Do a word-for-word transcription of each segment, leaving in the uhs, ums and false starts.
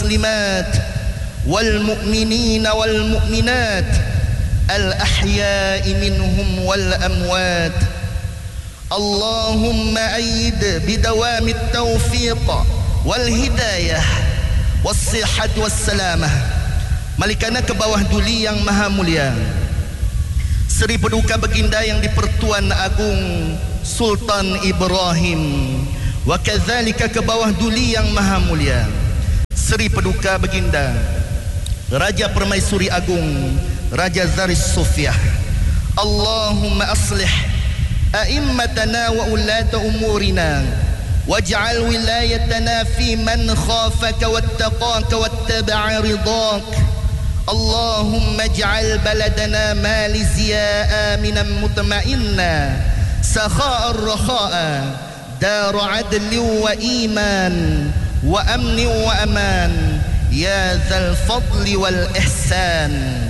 والمسلمات والمؤمنين والمؤمنات الأحياء منهم والأموات. اللهم أيد بدوام التوفيق والهداية والصحة والسلامة Malikana ke bawah duli yang maha mulia Seri Paduka Baginda yang di-Pertuan Agung Sultan Ibrahim, wa kadzalika ke bawah duli yang maha mulia Seri Paduka Baginda Raja Permaisuri Agung Raja Zaris Sufyah. Allahumma aslih a'immatana wa ulata umurina waj'al wilayatana fi man khafaka wattaqaka wattaba'a ridak. Allahumma ij'al baladana malizia aminan mutma'inna sakha'ar rakha'a dar 'adli wa iman wa amni wa aman ya dzal fadli wal ihsan.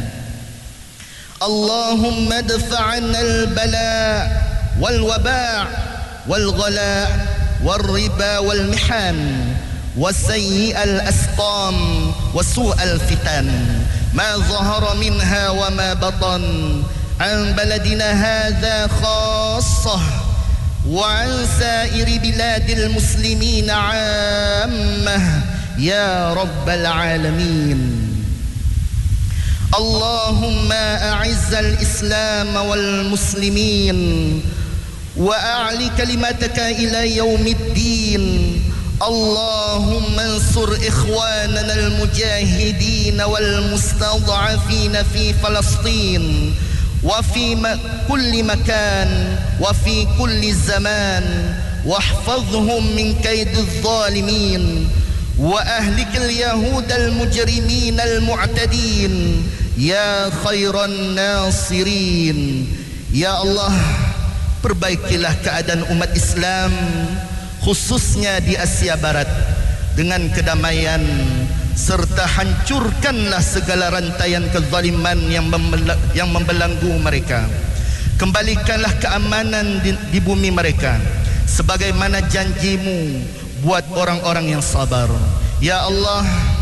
Allahumma adfa' 'anna al bala' wal waba' wal ghala' wal riba wal mihan وسيء الأسقام وسوء الفتن ما ظهر منها وما بطن عن بلدنا هذا خاصة وعن سائر بلاد المسلمين عامة يا رب العالمين. اللهم أعز الإسلام والمسلمين وأعل كلمتك إلى يوم الدين. اللهم انصر إخواننا المجاهدين والمستضعفين في فلسطين وفي كل مكان وفي كل زمان واحفظهم من كيد الظالمين وأهلك اليهود المجرمين المعتدين يا خير الناصرين. Ya Allah, perbaikilah keadaan umat Islam khususnya di Asia Barat dengan kedamaian, serta hancurkanlah segala rantaian kezaliman yang, membel- yang membelenggu mereka. Kembalikanlah keamanan di, di bumi mereka sebagaimana janjimu buat orang-orang yang sabar. Ya Allah,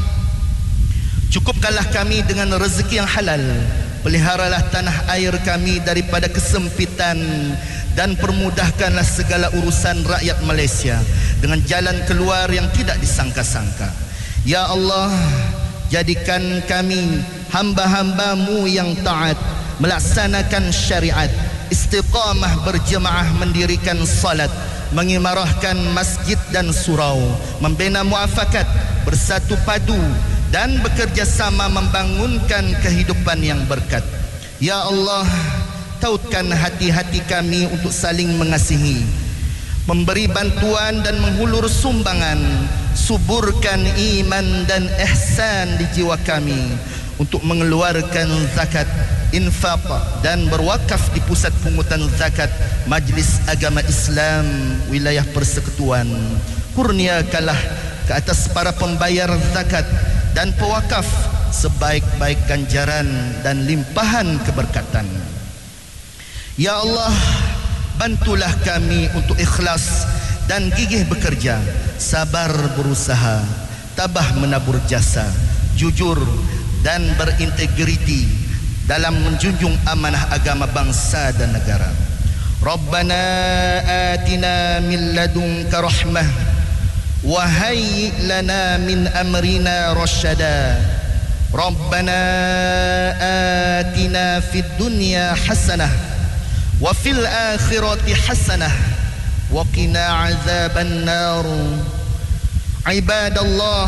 cukupkanlah kami dengan rezeki yang halal. Peliharalah tanah air kami daripada kesempitan dan permudahkanlah segala urusan rakyat Malaysia dengan jalan keluar yang tidak disangka-sangka. Ya Allah, jadikan kami hamba-hambamu yang taat, melaksanakan syariat, istiqamah berjemaah mendirikan salat, mengimarahkan masjid dan surau, membina muafakat, bersatu padu dan bekerja sama membangunkan kehidupan yang berkat. Ya Allah, tautkan hati-hati kami untuk saling mengasihi, memberi bantuan dan menghulur sumbangan, suburkan iman dan ihsan di jiwa kami untuk mengeluarkan zakat, infak dan berwakaf di pusat pungutan zakat Majlis Agama Islam Wilayah Persekutuan. Kurniakanlah ke atas para pembayar zakat dan pewakaf sebaik-baik ganjaran dan limpahan keberkatan. Ya Allah, bantulah kami untuk ikhlas dan gigih bekerja, sabar berusaha, tabah menabur jasa, jujur dan berintegriti dalam menjunjung amanah agama bangsa dan negara. Rabbana atina min ladunka rahmah wa hayyi' lana min amrina rasyada. Rabbana atina fid dunya hasanah wa fil akhirati hasanah wa qina azaban nar. Ibadallah,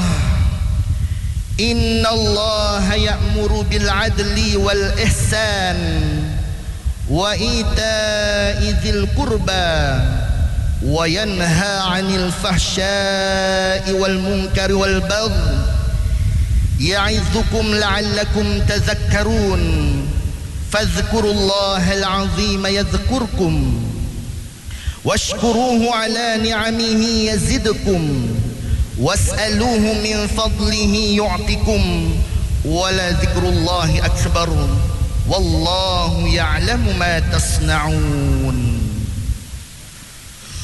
inna Allah ya'muru bil adli wal ihsan wa ita'i dzil qurba wa yanha 'anil fahsya'i wal munkari wal baghi ya'izukum la'allakum tadhakkarun. Fadhkurullahal 'azima yadhkurkum washkuruhu 'ala ni'amihi yazidkum was'aluhu min fadlihi yu'tikum wala dzikrullahi akbar wallahu ya'lamu ma tasna'un.